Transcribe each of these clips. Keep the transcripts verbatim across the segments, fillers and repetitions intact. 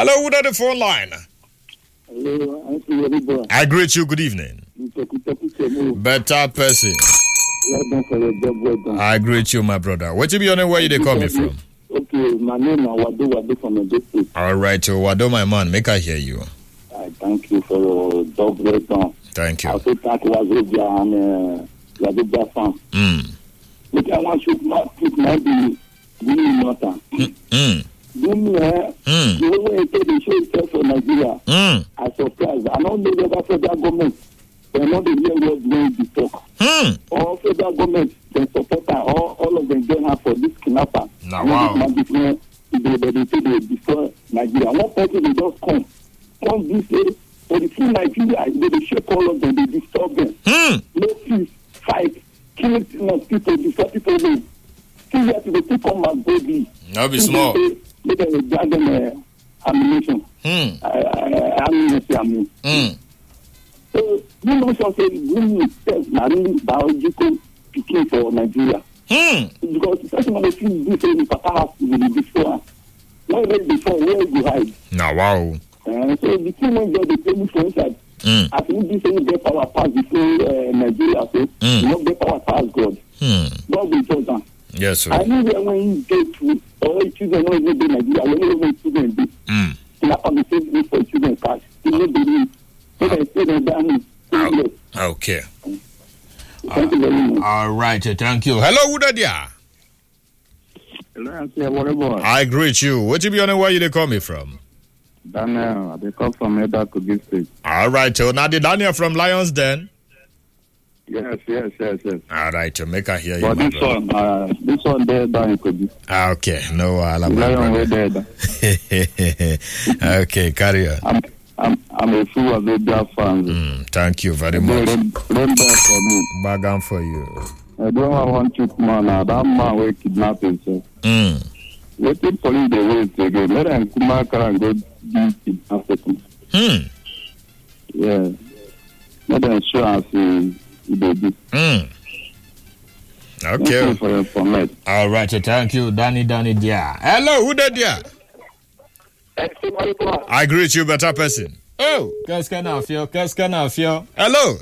Hello, who's on the phone line? Hello, I'm Worriboy. I greet you. Good evening. Better person. Well done for your job, well done. I greet you, my brother. What you be on and where you they coming from? Okay, my name is Wado Wado from the district. All right, so Wado, my man, make I hear you. I thank you for your job, well done. Thank you. I also thank Wazobia and Wazobia fan. Mm. Look, I want you to put my be really matter. Mm. Do me, eh? Mm. The way I take the show itself for Nigeria, Mm. I surprised. I don't know the federal government. They're not the real world going to talk. Mm. All federal government, they support her, all, all of them join her for this kidnapper. Now, wow. They, they, they, they say they destroy Nigeria. One person, they just come. Come this way, for the full Nigeria, they, they shake all of them, they disturb them. Mm. No peace, fight, killing you know, people, destroy people. They still have to they come and baby. No be small. They can drag them uh, ammunition. Mm. Uh, uh, ammunition, I mean. Mm. So, you know, so say, bring itself, marine biological picking for Nigeria. Mm. Because the person on the field do say the papa has to be before. When read before, where you hide? Now, wow. Uh, so the team will get the table for inside. Mm. I think this thing get power past before uh, Nigeria, so Mm. you not get power past God. Mm. God will judge them. Yes, sir. I know that when you get to, or children don't even be Nigeria, when you when children do, Mm. you have to be saving for children cash. You know, they so they say they done it. Okay. Thank you very much. All right, thank you. Hello, who there? Hello, I say, Worriboy. I greet you. What you be on and where you they coming from? Daniel, they come from Eda Kogi State. All right, so now the Daniel from Lions Den. Yes, yes, yes, yes. All right, to make I hear you. But my this brother. one, uh, this one there down in Kogi. Ah, okay, no, I'll have Lion way my there. Okay, carry on. I'm, I'm, I'm a fool of the fan. Mm, thank you very They much. run run back for me. Bagan for you. I don't want one trick man. Now that man will kidnap himself. Mm. Waiting police the wait again. Let them come back and go do kidnap him. Hmm. Yeah. Let them show us the baby. Mm. Thank you Okay. for your comment. All right, so thank you, Danny, Danny, dear. Hello, who there? I greet you, better person. Oh, qu'est-ce qu'on a fait? Qu'est-ce qu'on a fait? Hello.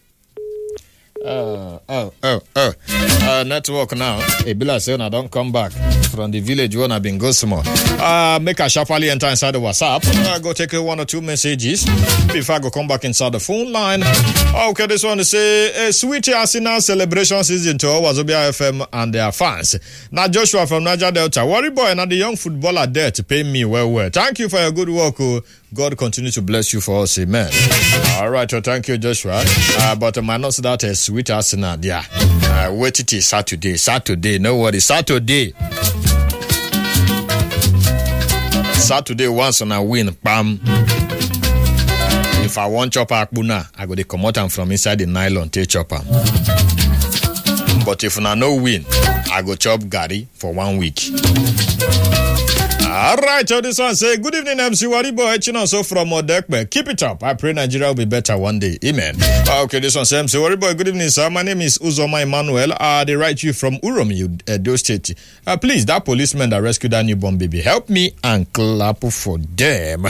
Uh, oh, oh, oh. Uh, network now. Hey, Bila say, I don't come back from the village when I've been go small. Uh, make a sharply enter inside the WhatsApp. Uh, go take one or two messages before I go come back inside the phone line. Okay, this one is say a sweet Arsenal celebration season to Wazobia F M and their fans. Now Joshua from Niger Delta. Worriboy and the young footballer there to pay me well, well. Thank you for your good work. Oh. God continue to bless you for us, amen. All right, so thank you, Joshua. Uh, but I might not say that a sweet Arsenal, yeah. Uh, wait it is Saturday, Saturday, no worry, Saturday. Saturday, once on a win, bam. If I want chop akbuna, I go to come out and from inside the nylon, take chop am. But if I no win, I go chop gari for one week. All right, so this one say, good evening, M C Worriboy, Chinoso from Odekbe. Keep it up. I pray Nigeria will be better one day. Amen. Okay, this one say, M C Worriboy, good evening, sir. My name is Uzoma Emmanuel. Uh, they write you from Uromi, Edo State. Uh, please, that policeman that rescued that newborn baby, help me and clap for them.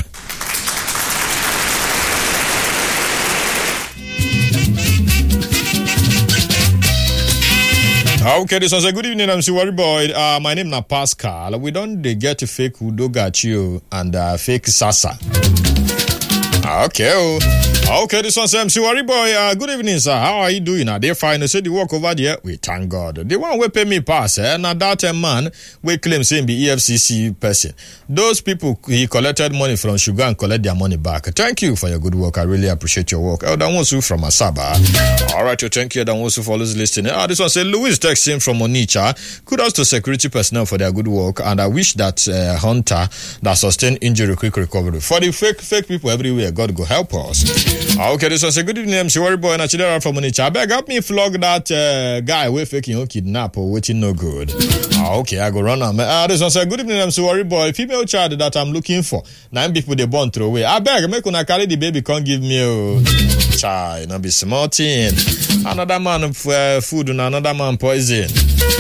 Okay, this was a good evening. I'm Worriboy. Uh, my name is Pascal. We don't they get fake Udogachi and uh, fake Sasa. Okay, oh. Okay, this one's M C Worriboy. Uh, good evening, sir. How are you doing? Are they fine? They say the work over there. We thank God. The one we pay me pass, eh? Now that uh, man we claim saying be E F C C person. Those people he collected money from Sugar and collect their money back. Thank you for your good work. I really appreciate your work. Elder Wosu from Asaba. All right, so thank you, Elder Wosu, for always listening. Ah, this one say Louis texting from Onitsha. Kudos to security personnel for their good work, and I wish that uh, Hunter that sustained injury quick recovery. For the fake fake people everywhere, God go help us. Okay, this was a good evening. I'm Worriboy and Achidera from Onitsha. I beg help me flog that uh, guy we faking you kidnap or waiting no good. Ah, okay, I go run on. Ah, this was a good evening. I'm Worriboy. Female child that I'm looking for. Nine people they born throw away. I beg make una carry the baby. Can't give me a child. Not be small thing. Another man uh, food and another man poison.